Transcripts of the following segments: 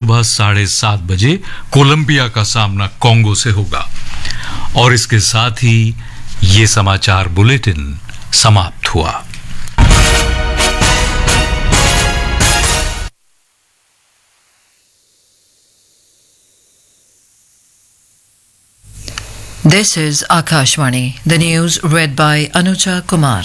सुबह 7:30 बजे कोलंबिया का सामना कांगो से होगा। और इसके साथ ही ये समाचार बुलेटिन समाप्त हुआ। This is Akashvani, the news read by Anuja Kumar.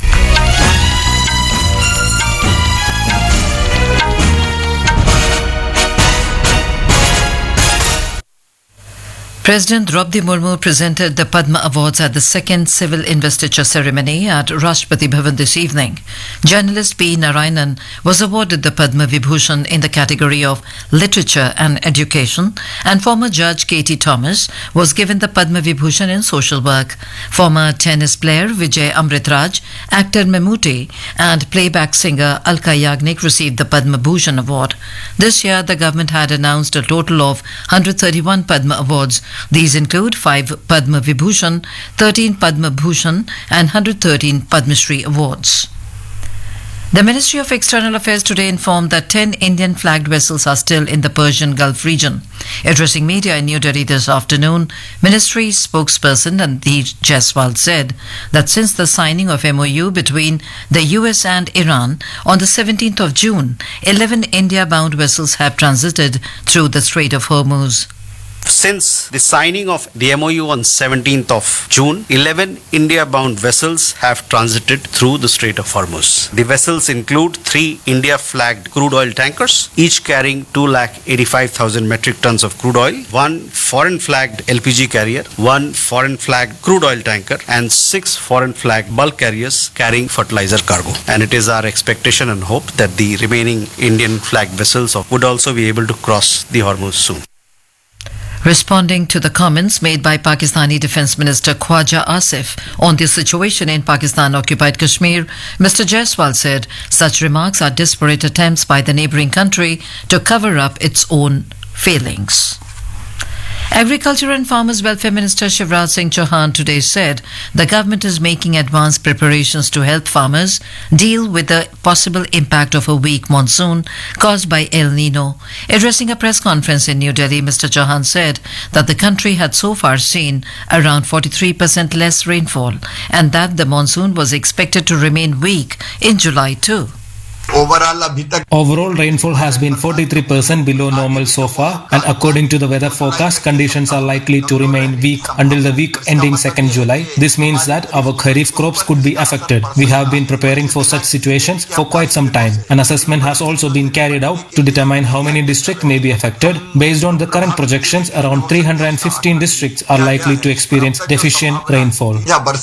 President Draupadi Murmu presented the Padma Awards at the second civil investiture ceremony at Rashtrapati Bhavan this evening. Journalist P. Narayanan was awarded the Padma Vibhushan in the category of Literature and Education, and former Judge K.T. Thomas was given the Padma Vibhushan in Social Work. Former tennis player Vijay Amritraj, actor Mammootty, and playback singer Alka Yagnik received the Padma Bhushan Award. This year, the government had announced a total of 131 Padma Awards. These include 5 Padma Vibhushan, 13 Padma Bhushan and 113 Padma Shri awards. The Ministry of External Affairs today informed that 10 Indian flagged vessels are still in the Persian Gulf region. Addressing media in New Delhi this afternoon, Ministry spokesperson Randeep Jaiswal said that since the signing of MOU between the US and Iran on the 17th of June, 11 India-bound vessels have transited through the Strait of Hormuz. Since the signing of the MOU on 17th of June, 11 India-bound vessels have transited through the Strait of Hormuz. The vessels include 3 India-flagged crude oil tankers, each carrying 285,000 metric tons of crude oil, 1 foreign-flagged LPG carrier, 1 foreign-flagged crude oil tanker, and 6 foreign-flagged bulk carriers carrying fertilizer cargo. And it is our expectation and hope that the remaining Indian-flagged vessels would also be able to cross the Hormuz soon. Responding to the comments made by Pakistani Defence Minister Khwaja Asif on the situation in Pakistan-occupied Kashmir, Mr. Jaiswal said such remarks are desperate attempts by the neighbouring country to cover up its own failings. Agriculture and Farmers Welfare Minister Shivraj Singh Chauhan today said the government is making advanced preparations to help farmers deal with the possible impact of a weak monsoon caused by El Nino. Addressing a press conference in New Delhi, Mr. Chauhan said that the country had so far seen around 43% less rainfall and that the monsoon was expected to remain weak in July too. Overall rainfall has been 43% below normal so far, and according to the weather forecast, conditions are likely to remain weak until the week ending 2nd July. This means that our kharif crops could be affected. We have been preparing for such situations for quite some time. An assessment has also been carried out to determine how many districts may be affected. Based on the current projections, around 315 districts are likely to experience deficient rainfall.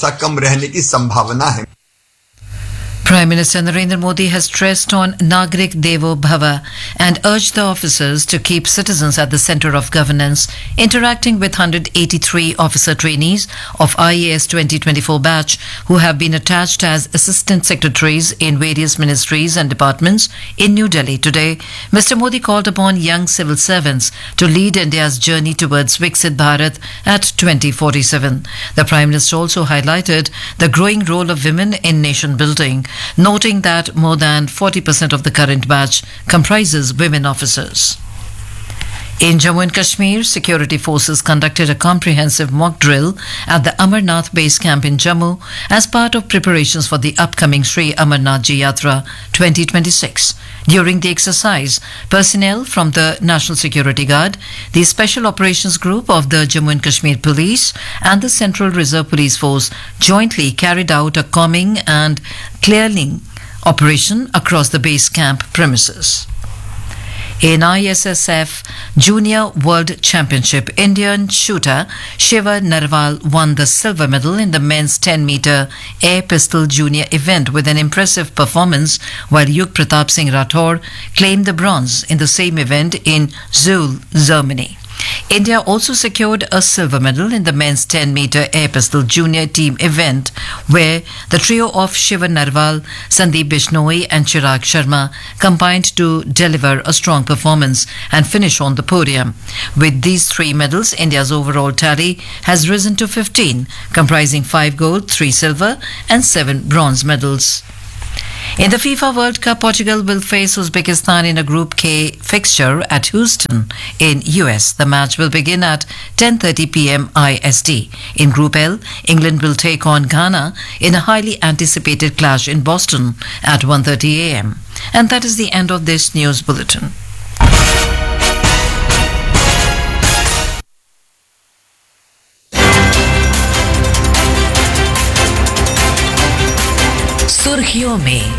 Prime Minister Narendra Modi has stressed on Nagrik Devo Bhava and urged the officers to keep citizens at the centre of governance, interacting with 183 officer trainees of IAS 2024 batch who have been attached as assistant secretaries in various ministries and departments in New Delhi today. Mr. Modi called upon young civil servants to lead India's journey towards Viksit Bharat at 2047. The Prime Minister also highlighted the growing role of women in nation building, noting that more than 40% of the current batch comprises women officers. In Jammu and Kashmir, security forces conducted a comprehensive mock drill at the Amarnath base camp in Jammu as part of preparations for the upcoming Sri Amarnath Ji Yatra 2026. During the exercise, personnel from the National Security Guard, the Special Operations Group of the Jammu and Kashmir Police and the Central Reserve Police Force jointly carried out a combing and clearing operation across the base camp premises. In ISSF Junior World Championship, Indian shooter Shiva Narwal won the silver medal in the men's 10-meter air pistol junior event with an impressive performance, while Yug Pratap Singh Rathore claimed the bronze in the same event in Seoul, Germany. India also secured a silver medal in the men's 10-meter air pistol junior team event, where the trio of Shiva Narwal, Sandeep Bishnoi and Chirag Sharma combined to deliver a strong performance and finish on the podium. With these 3 medals, India's overall tally has risen to 15, comprising 5 gold, 3 silver and 7 bronze medals. In the FIFA World Cup, Portugal will face Uzbekistan in a Group K fixture at Houston in US. The match will begin at 10:30 p.m. IST. In Group L, England will take on Ghana in a highly anticipated clash in Boston at 1:30 a.m. And that is the end of this news bulletin. सुर्खियों में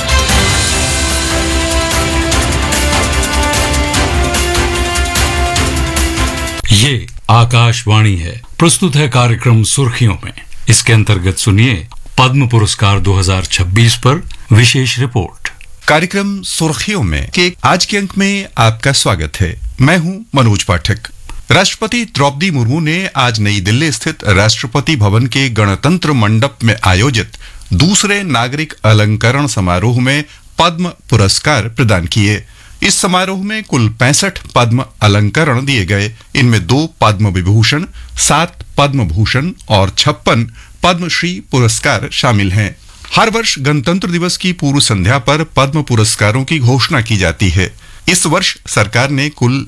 ये आकाशवाणी है। प्रस्तुत है कार्यक्रम सुर्खियों में। इसके अंतर्गत सुनिए पद्म पुरस्कार 2026 पर विशेष रिपोर्ट। कार्यक्रम सुर्खियों में के आज के अंक में आपका स्वागत है। मैं हूं मनोज पाठक। राष्ट्रपति द्रौपदी मुर्मू ने आज नई दिल्ली स्थित राष्ट्रपति भवन के गणतंत्र मंडप में आयोजित दूसरे नागरिक अलंकरण समारोह में पद्म पुरस्कार प्रदान किए। इस समारोह में कुल 65 पद्म अलंकरण दिए गए। इनमें 2 पद्म विभूषण, 7 पद्म भूषण और 56 पद्मश्री पुरस्कार शामिल हैं। हर वर्ष गणतंत्र दिवस की पूर्व संध्या पर पद्म पुरस्कारों की घोषणा की जाती है। इस वर्ष सरकार ने कुल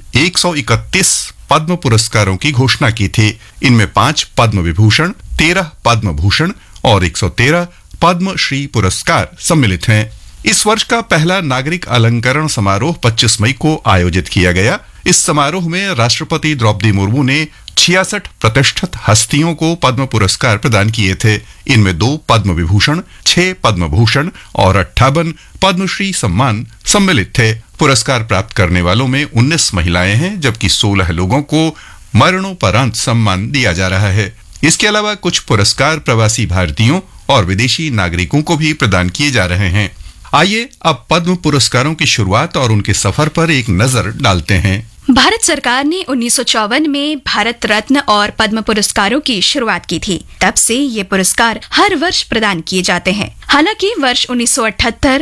131 पद्म पुरस्कारों की घोषणा की थी। इनमें 5 पद्म विभूषण, 13 पद्म भूषण और 113 पद्मश्री पुरस्कार सम्मिलित हैं। इस वर्ष का पहला नागरिक अलंकरण समारोह 25 मई को आयोजित किया गया। इस समारोह में राष्ट्रपति द्रौपदी मुर्मू ने 66 प्रतिष्ठित हस्तियों को पद्म पुरस्कार प्रदान किए थे। इनमें 2 पद्म विभूषण, 6 पद्म भूषण और 58 पद्मश्री सम्मान सम्मिलित थे। पुरस्कार प्राप्त करने वालों में 19 महिलाएं हैं, जबकि 16 लोगों को मरणोपरांत सम्मान दिया जा रहा है। इसके अलावा कुछ पुरस्कार प्रवासी भारतीयों और विदेशी नागरिकों को भी प्रदान किए जा रहे हैं। आइए अब पद्म पुरस्कारों की शुरुआत और उनके सफर पर एक नजर डालते हैं। भारत सरकार ने 1954 में भारत रत्न और पद्म पुरस्कारों की शुरुआत की थी। तब से ये पुरस्कार हर वर्ष प्रदान किए जाते हैं। हालांकि वर्ष 1978,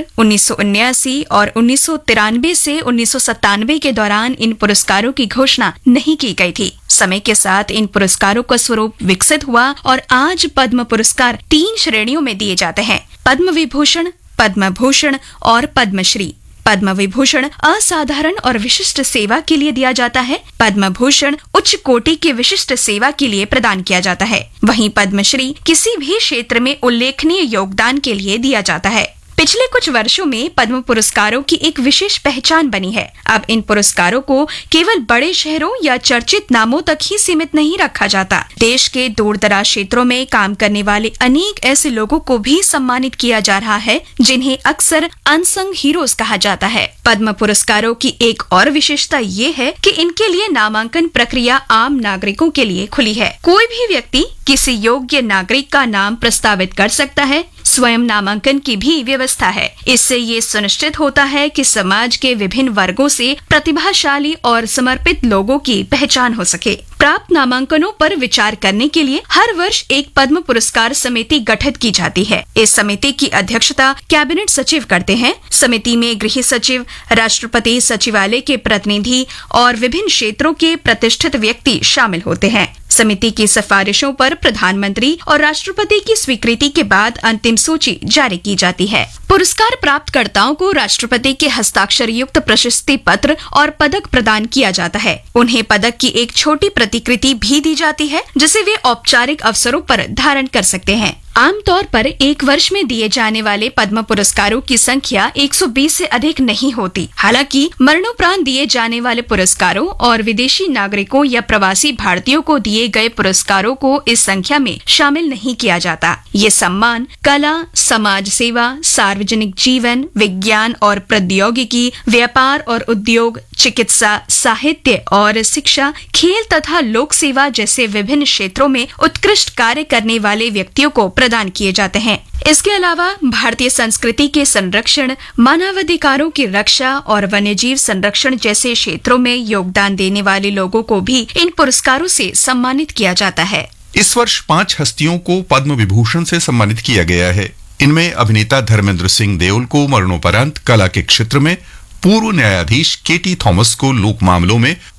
1979 और 1993 से 1997 के दौरान इन पुरस्कारों की घोषणा नहीं की गई थी। समय के साथ इन पुरस्कारों का स्वरूप विकसित हुआ और आज पद्म पुरस्कार 3 श्रेणियों में दिए जाते हैं: पद्म विभूषण, पद्म भूषण और पद्मश्री। पद्म विभूषण असाधारण और विशिष्ट सेवा के लिए दिया जाता है। पद्म भूषण उच्च कोटि की विशिष्ट सेवा के लिए प्रदान किया जाता है। वहीं पद्मश्री किसी भी क्षेत्र में उल्लेखनीय योगदान के लिए दिया जाता है। पिछले कुछ वर्षों में पद्म पुरस्कारों की एक विशेष पहचान बनी है। अब इन पुरस्कारों को केवल बड़े शहरों या चर्चित नामों तक ही सीमित नहीं रखा जाता। देश के दूर दराज क्षेत्रों में काम करने वाले अनेक ऐसे लोगों को भी सम्मानित किया जा रहा है, जिन्हें अक्सर अनसंग हीरोज कहा जाता है। पद्म पुरस्कारों की एक और विशेषता ये है कि इनके लिए नामांकन प्रक्रिया आम नागरिकों के लिए खुली है। कोई भी व्यक्ति किसी योग्य नागरिक का नाम प्रस्तावित कर सकता है। स्वयं नामांकन की भी व्यवस्था है। इससे ये सुनिश्चित होता है कि समाज के विभिन्न वर्गों से प्रतिभाशाली और समर्पित लोगों की पहचान हो सके। प्राप्त नामांकनों पर विचार करने के लिए हर वर्ष एक पद्म पुरस्कार समिति गठित की जाती है। इस समिति की अध्यक्षता कैबिनेट सचिव करते हैं। समिति में गृह सचिव, राष्ट्रपति सचिवालय के प्रतिनिधि और विभिन्न क्षेत्रों के प्रतिष्ठित व्यक्ति शामिल होते हैं। समिति की सिफारिशों पर प्रधानमंत्री और राष्ट्रपति की स्वीकृति के बाद अंतिम सूची जारी की जाती है। पुरस्कार प्राप्तकर्ताओं को राष्ट्रपति के हस्ताक्षर युक्त प्रशस्ति पत्र और पदक प्रदान किया जाता है। उन्हें पदक की एक छोटी प्रतिकृति भी दी जाती है, जिसे वे औपचारिक अवसरों पर धारण कर सकते हैं। आमतौर पर एक वर्ष में दिए जाने वाले पद्म पुरस्कारों की संख्या 120 से अधिक नहीं होती। हालांकि मरणोपरांत दिए जाने वाले पुरस्कारों और विदेशी नागरिकों या प्रवासी भारतीयों को दिए गए पुरस्कारों को इस संख्या में शामिल नहीं किया जाता। ये सम्मान कला, समाज सेवा, सार्वजनिक जीवन, विज्ञान और प्रौद्योगिकी, व्यापार और उद्योग, चिकित्सा, साहित्य और शिक्षा, खेल तथा लोक सेवा जैसे विभिन्न क्षेत्रों में उत्कृष्ट कार्य करने वाले व्यक्तियों को प्रदान किए जाते हैं। इसके अलावा भारतीय संस्कृति के संरक्षण, मानवाधिकारों की रक्षा और वन्यजीव संरक्षण जैसे क्षेत्रों में योगदान देने वाले लोगों को भी इन पुरस्कारों से सम्मानित किया जाता है। इस वर्ष 5 हस्तियों को पद्म विभूषण से सम्मानित किया गया है। इनमें अभिनेता धर्मेंद्र सिंह देओल को मरणोपरांत कला के क्षेत्र में, पूर्व न्यायाधीश केटी थॉमस को लोक मामलों में,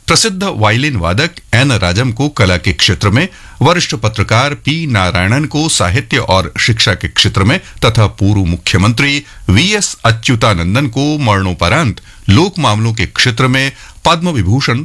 प्रसिद्ध वायलिन वादक एन राजम को कला के क्षेत्र में, वरिष्ठ पत्रकार पी नारायणन को साहित्य और शिक्षा के क्षेत्र में तथा पूर्व मुख्यमंत्री वीएस अच्युतानंदन को मरणोपरांत लोक मामलों के क्षेत्र में पद्म विभूषण